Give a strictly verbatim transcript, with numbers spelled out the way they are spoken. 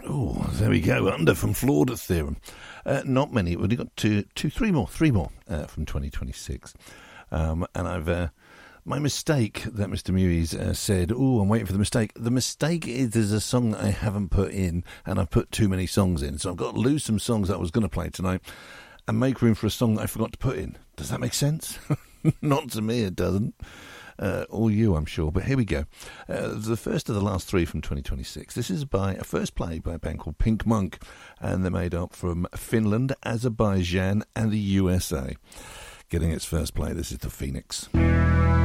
Oh, there we go. Under from Flawed Theorem. Uh, not many. We've only got two, two, three more, three more uh, from twenty twenty-six. Um, and I've uh, my mistake that Mister Mewes uh, said. Oh, I'm waiting for the mistake. The mistake is there's a song that I haven't put in, and I've put too many songs in. So I've got to lose some songs that I was going to play tonight, and make room for a song that I forgot to put in. Does that make sense? Not to me, it doesn't. Uh, or you, I'm sure. But here we go. Uh, the first of the last three from twenty twenty-six. This is by a first play by a band called Pink Monk, and they're made up from Finland, Azerbaijan, and the U S A. Getting its first play, this is The Phoenix.